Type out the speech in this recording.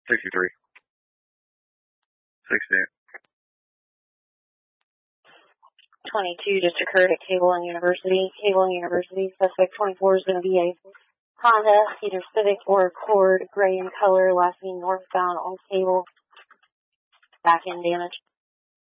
63. 68. 22 just occurred at Cable and University. Cable and University, suspect 24 is going to be a Honda, either Civic or Accord, gray in color, last seen northbound on Cable. Back end damage.